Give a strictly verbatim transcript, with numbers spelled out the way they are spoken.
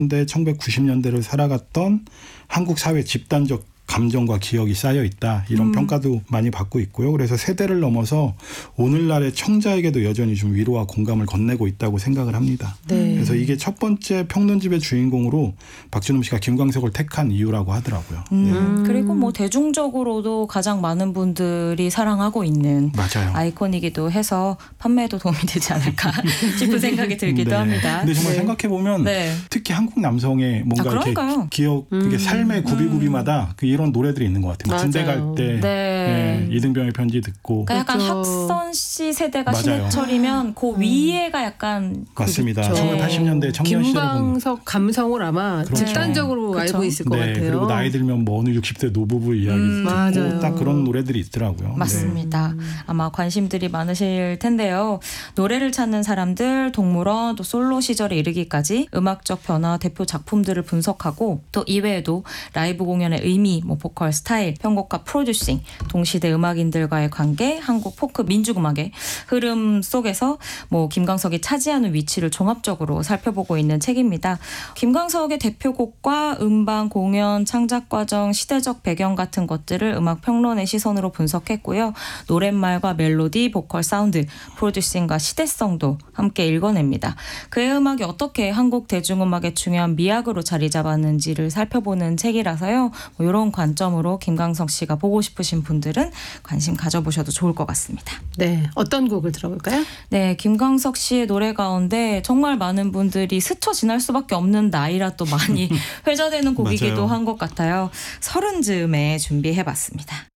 년대, 천구백구십 년대를 살아갔던 한국 사회 집단적 감정과 기억이 쌓여 있다. 이런 음. 평가도 많이 받고 있고요. 그래서 세대를 넘어서 오늘날의 청자에게도 여전히 좀 위로와 공감을 건네고 있다고 생각을 합니다. 네. 그래서 이게 첫 번째 평론집의 주인공으로 박준흠 씨가 김광석을 택한 이유라고 하더라고요. 음. 네. 그리고 뭐 대중적으로도 가장 많은 분들이 사랑하고 있는 맞아요. 아이콘이기도 해서 판매에도 도움이 되지 않을까 싶은 생각이 들기도 네. 합니다. 근데 정말 네. 생각해보면 네. 특히 한국 남성의 뭔가 아, 이렇게 기억, 그게 음. 삶의 구비구비마다 그 이런 노래들이 있는 것 같아요. 맞아요. 군대 갈 때 네. 네, 이등병의 편지 듣고. 그러니까 약간 그렇죠. 학선 씨 세대가 맞아요. 신해철이면 그 위에가 약간 맞습니다. 그렇죠. 천구백팔십 년대 청년 시절 김광석 감성을 아마 그렇죠. 집단적으로 그렇죠. 알고 있을 것 네, 같아요. 그리고 나이 들면 뭐 어느 육십 대 노부부 이야기 음, 듣고 맞아요. 딱 그런 노래들이 있더라고요. 맞습니다. 네. 아마 관심들이 많으실 텐데요. 노래를 찾는 사람들, 동물원, 또 솔로 시절에 이르기까지 음악적 변화, 대표 작품들을 분석하고 또 이외에도 라이브 공연의 의미, 뭐 보컬 스타일, 편곡과 프로듀싱, 동시대 음악인들과의 관계, 한국 포크 민중음악의 흐름 속에서 뭐 김광석이 차지하는 위치를 종합적으로 살펴보고 있는 책입니다. 김광석의 대표곡과 음반, 공연, 창작 과정, 시대적 배경 같은 것들을 음악 평론의 시선으로 분석했고요. 노랫말과 멜로디, 보컬 사운드, 프로듀싱과 시대성도 함께 읽어냅니다. 그의 음악이 어떻게 한국 대중음악의 중요한 미학으로 자리 잡았는지를 살펴보는 책이라서요. 뭐 이런 관점으로 김광석 씨가 보고 싶으신 분들은 관심 가져보셔도 좋을 것 같습니다. 네, 어떤 곡을 들어볼까요? 네, 김광석 씨의 노래 가운데 정말 많은 분들이 스쳐 지날 수밖에 없는 나이라 또 많이 회자되는 곡이기도 한 것 같아요. 서른 즈음에 준비해봤습니다.